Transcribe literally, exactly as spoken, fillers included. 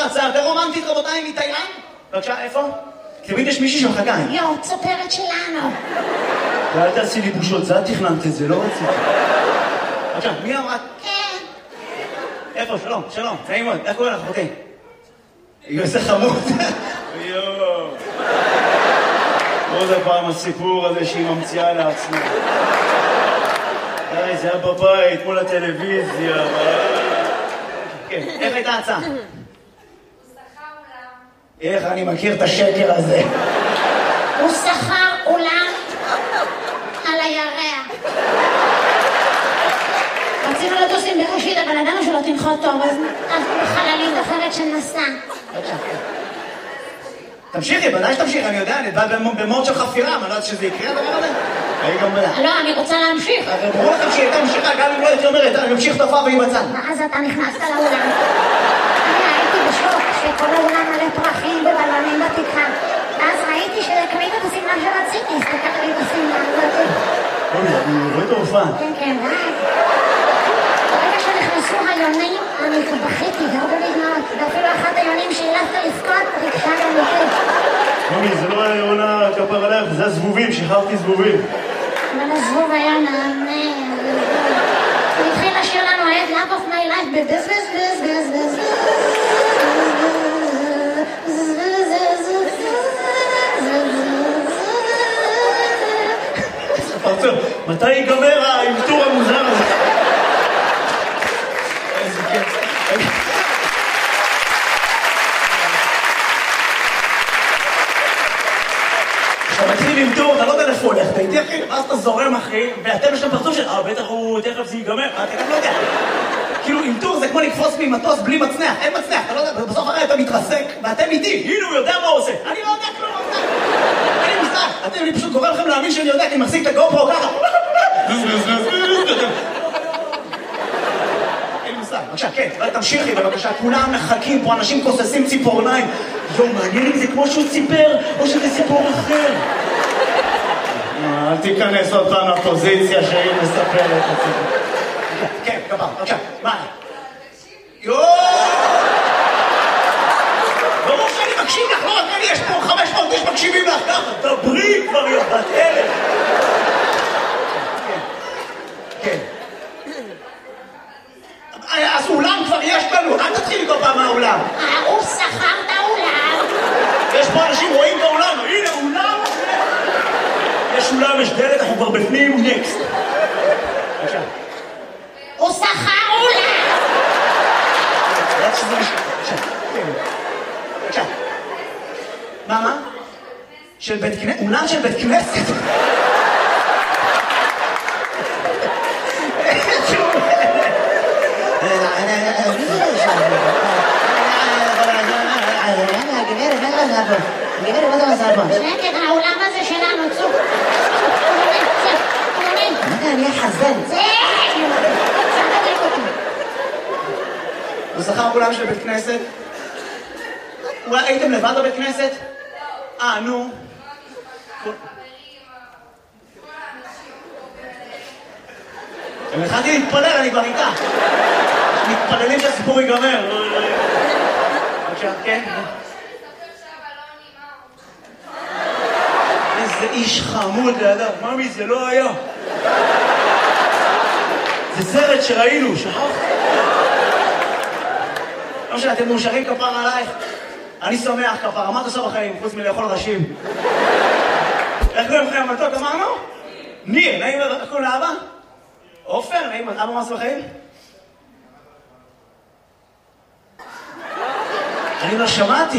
הצעה יותר רומנטית, רבותיי, מתאילנד? בבקשה, איפה? תמיד יש מישהי שמחכה. יו, צופרת שלנו. ואל תעשי לי בושות, זה את תכננת את זה, לא רציתי. בבקשה, מי אמרה? כן. איפה? שלום, שלום, נעים מאוד, איך קוראים לך? אוקיי. היא עושה חמוד. יואו. עוד הפעם הסיפור הזה שהיא ממציאה לעצמה. די, זה היה בבית, מול הטלוויזיה. כן, איך הייתה ההצעה? הוא שכר אולם. איך אני מכיר את השקר הזה? הוא שכר אולם על הירח. רצינו לטוס עם בראשית, אבל ידענו שלא תנחות טוב, אז חללית אחרת שנסע. תמשיכי, בוודאי שתמשיך, אני יודע, אני בא במוד של חפירה, אני לא יודעת שזה יקרה הדבר הזה. לא, אני רוצה להמשיך. אבל ברור לכם שהיא הייתה ממשיכה, גם אם לא הייתי אומרת, אני ממשיך תופעה והיא בצד. ואז אתה נכנסת לאולם. אני הייתי בשוק שכל האולם מלא פרחים ובלונים בתקרה. אז ראיתי שקנית את השמלה שרציתי, הסתכלתי לי את השמלה הזאת. אני רואה את ההופעה. כן, כן, ואז. ברגע שנכנסו היונים, אני בכיתי, ירדו לי דמעות. ואפילו אחת היונים שהילפת לבכות, ריגשה גם אותי. מומי, זה לא היה עונה כפר עליך, זה הזבובים, שחררתי זבובים. אבל הזבוב היה נענה. הוא התחיל לשיר לנו את Love of my life בבז בז בז בז בז פרצוף, מתי ייגמר האלתור המוזר הזה? איזה כיף. כשאתה מתחיל עם טור, אתה לא יודע איפה הולך, אתה איתי אחי, ואז אתה זורם אחי, ואתם יש שם פרצוף של, אה, בטח הוא, תכף זה ייגמר, אתה גם לא יודע. כאילו, עם טור זה כמו לקפוץ ממטוס בלי מצנח, אין מצנח, אתה לא יודע, בסוף הרי אתה מתרסק, ואתם איתי, הנה הוא יודע מה הוא עושה. אני לא יודע כלום, אין לי מושג. אתם, אני פשוט גורם לכם להאמין שאני יודע, כי אני מחזיק את הגופרו ככה. אין לי מושג. בבקשה, כן, תמשיכי בבקשה, כולם מחכים פה, אנשים כוססים ציפורניים. יו, מעניין אם זה כמו שהוא ציפר, או שזה סיפור אחר. אל תיכנס עוד פעם לפוזיציה שהיא מספרת את הסיפור. כן, כפר, בבקשה, מה? יואו! ברור שאני מקשיב לך, לא רק אני, יש פה חמש מאות איש מקשיבים לך ככה, דברי כבר יובת אלף. כן, כן. אז אולם כבר יש לנו, אל תתחיל כל פעם מהאולם. הוא שכר את האולם. יש פה אנשים רואים את האולם, הנה אולם. יש אולם, יש דלת, אנחנו כבר בפנים, נקסט. בבקשה. הוא שכר אולם. בבקשה. מה, מה? של בית כנסת? אולם של בית כנסת? גברת, מה זה עושה פה? שקט, האולם הזה שלנו, צוק. מה זה, אני אחזן? זה! זה מדליק אותי. הוא שכר אולם של בית כנסת? אולי הייתם לבד בבית כנסת? אה, נו. אני התחלתי להתפלל, אני כבר איתה. מתפללים שהסיפור ייגמר. בבקשה, כן? איזה איש חמוד לידה. ממי, זה לא היה. זה סרט שראינו, שכחת? לא משנה, אתם מאושרים כפר עלייך. אני שמח כפר, מה אתה עושה בחיים, חוץ מלאכול ראשים? איך קוראים לכם המתוק, אמרנו? ניר, נעים, איך קוראים לאבא? עופר, נעים, אבא מה עושה בחיים? אני לא שמעתי.